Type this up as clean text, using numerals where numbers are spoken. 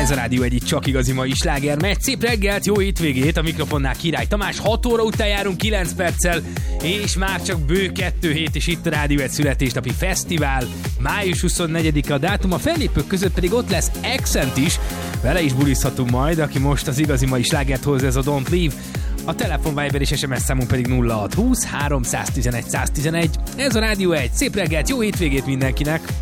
Ez a Rádió egyik csak igazi mai sláger megy. Szép reggelt, jó hétvégét, a mikrofonnál Király Tamás. 6 óra után járunk 9 perccel, és már csak bő 2 hét, és itt a Rádió egy születésnapi fesztivál. Május 24-a a dátum, a fellépők között pedig ott lesz Accent is. Vele is bulizhatunk majd, aki most az igazi mai slágert hoz, ez a Don't Leave. A telefon, Viber és SMS számunk pedig 0620 311 111. Ez a Rádió egy. Szép reggelt, jó hétvégét mindenkinek!